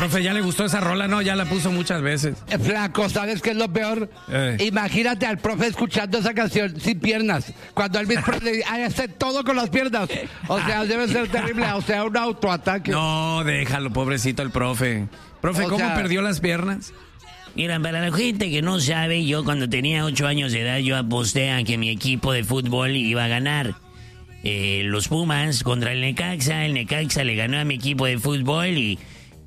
Profe, ¿ya le gustó esa rola? No, ya la puso muchas veces. Flaco, ¿sabes qué es lo peor? Imagínate al profe escuchando esa canción sin piernas. Cuando Elvis Presley hace todo con las piernas. O sea, debe ser terrible. O sea, un autoataque. No, déjalo, pobrecito el profe. Profe, ¿cómo perdió las piernas? Mira, para la gente que no sabe, yo cuando tenía 8 años de edad, yo aposté a que mi equipo de fútbol iba a ganar. Los Pumas contra el Necaxa le ganó a mi equipo de fútbol y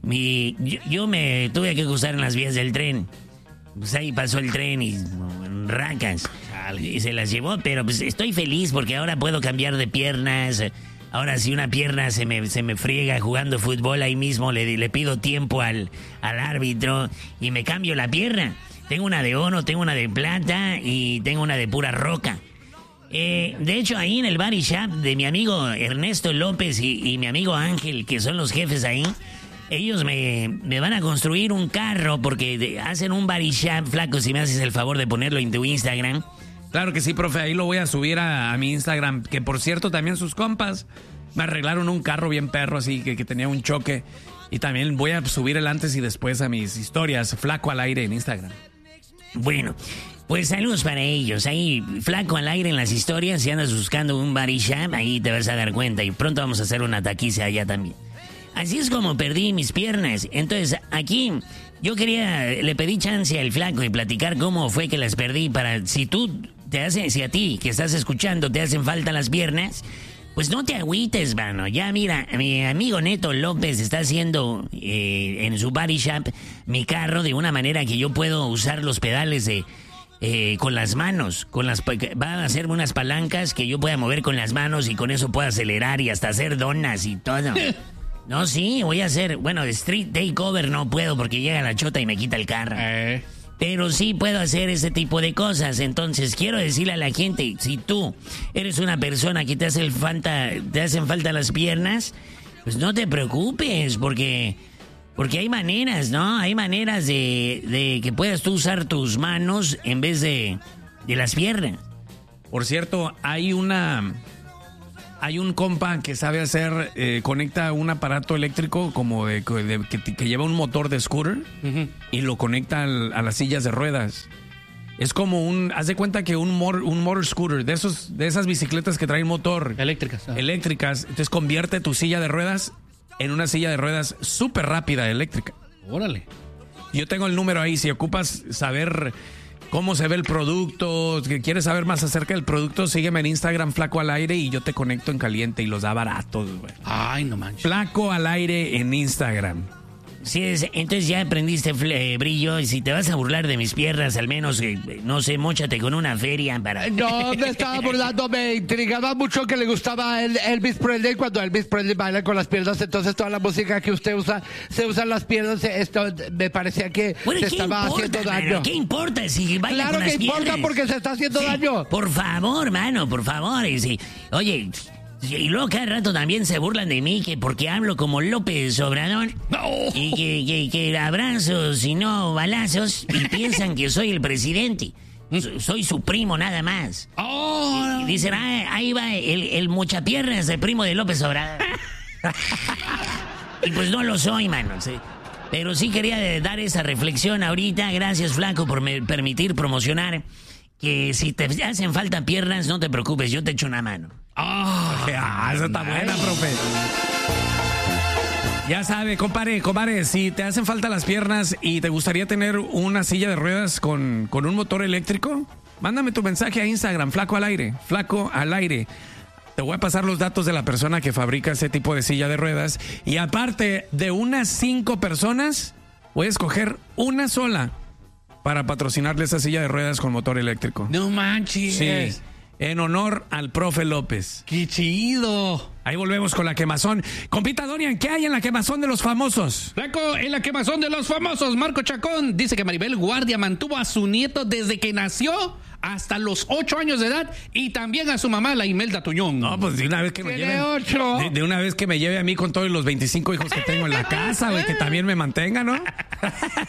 yo me tuve que cruzar en las vías del tren. Pues ahí pasó el tren y racas, y se las llevó, pero pues estoy feliz porque ahora puedo cambiar de piernas. Ahora si una pierna se me friega jugando fútbol, ahí mismo le pido tiempo al árbitro y me cambio la pierna. Tengo una de oro, tengo una de plata y tengo una de pura roca. De hecho, ahí en el body shop de mi amigo Ernesto López y mi amigo Ángel, que son los jefes ahí, ellos me van a construir un carro porque hacen un body shop, Flaco, si me haces el favor de ponerlo en tu Instagram. Claro que sí, profe, ahí lo voy a subir a mi Instagram, que por cierto también sus compas me arreglaron un carro bien perro así, que tenía un choque, y también voy a subir el antes y después a mis historias, Flaco al Aire en Instagram. Bueno, pues saludos para ellos. Ahí, Flaco al Aire en las historias. Si andas buscando un body shop, ahí te vas a dar cuenta. Y pronto vamos a hacer una taquiza allá también. Así es como perdí mis piernas. Entonces, aquí yo le pedí chance al Flaco y platicar cómo fue que las perdí. Para si a ti que estás escuchando te hacen falta las piernas, pues no te agüites, mano. Ya mira, mi amigo Neto López está haciendo en su body shop mi carro de una manera que yo puedo usar los pedales con las manos. Va a hacerme unas palancas que yo pueda mover con las manos y con eso puedo acelerar y hasta hacer donas y todo. No, sí, voy a hacer... Bueno, street takeover no puedo porque llega la chota y me quita el carro. Pero sí puedo hacer ese tipo de cosas. Entonces, quiero decirle a la gente, si tú eres una persona que te hacen falta las piernas, pues no te preocupes, porque hay maneras, ¿no? Hay maneras de que puedas tú usar tus manos en vez de las piernas. Por cierto, hay un compa que sabe hacer, conecta un aparato eléctrico como que lleva un motor de scooter y lo conecta a las sillas de ruedas. Es como haz de cuenta que un motor scooter, de esas bicicletas que traen motor. Eléctricas. Entonces convierte tu silla de ruedas en una silla de ruedas súper rápida eléctrica. Órale. Yo tengo el número ahí, si ocupas saber cómo se ve el producto, que quieres saber más acerca del producto, sígueme en Instagram, Flaco al Aire, y yo te conecto en caliente y los da baratos, güey. Ay, no manches. Flaco al Aire en Instagram. Sí, entonces ya aprendiste brillo, y si te vas a burlar de mis piernas, al menos, no sé, móchate con una feria para... No, me estaba burlando, me intrigaba mucho que le gustaba Elvis Presley. Cuando Elvis Presley baila con las piernas, entonces toda la música que usted usa, se usan las piernas. Esto me parecía que bueno, se estaba haciendo daño. ¿Qué importa si baila claro con las piernas? Claro que importa porque se está haciendo daño. Por favor, mano, por favor. Oye... Y luego cada rato también se burlan de mí que porque hablo como López Obrador y que abrazos y no balazos y piensan que soy el presidente. Soy su primo nada más. Y dicen, ahí va el mochapiernas de primo de López Obrador. Y pues no lo soy, mano. ¿Sí? Pero sí quería dar esa reflexión ahorita. Gracias, Flaco, por permitir promocionar que si te hacen falta piernas, no te preocupes, yo te echo una mano. Esa está buena, profe. Ya sabe, compadre, si te hacen falta las piernas y te gustaría tener una silla de ruedas con un motor eléctrico, mándame tu mensaje a Instagram, Flaco al Aire. Te voy a pasar los datos de la persona que fabrica ese tipo de silla de ruedas. Y aparte de unas 5 personas, voy a escoger una sola para patrocinarle esa silla de ruedas con motor eléctrico. No manches. Sí. En honor al profe López. ¡Qué chido! Ahí volvemos con la quemazón. Compita Dorian, ¿qué hay en la quemazón de los famosos? Flaco, en la quemazón de los famosos, Marco Chacón dice que Maribel Guardia mantuvo a su nieto desde que nació hasta los 8 años de edad y también a su mamá, la Imelda Tuñón. No, pues de una vez que me lleve. 8. De una vez que me lleve a mí con todos los 25 hijos que tengo en la casa, güey, que también me mantenga, ¿no?